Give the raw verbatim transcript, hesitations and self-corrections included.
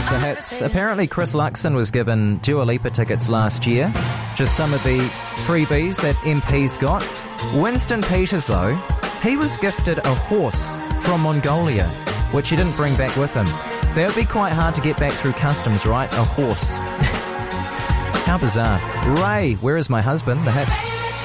is the hits. Apparently Chris Luxon was given Dua Lipa tickets last year. Just some of the freebies that M Ps got. Winston Peters, though, he was gifted a horse from Mongolia, which he didn't bring back with him. That would be quite hard to get back through customs, right? A horse. How bizarre. Ray, Where Is My Husband? The hits.